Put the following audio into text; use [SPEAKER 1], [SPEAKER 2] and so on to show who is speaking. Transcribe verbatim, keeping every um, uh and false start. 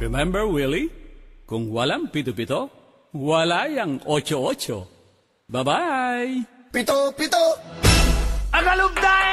[SPEAKER 1] Remember, Willie? Kung walang pito-pito, wala yang ocho-ocho. Bye-bye!
[SPEAKER 2] Pito, pito!
[SPEAKER 3] Agalugday!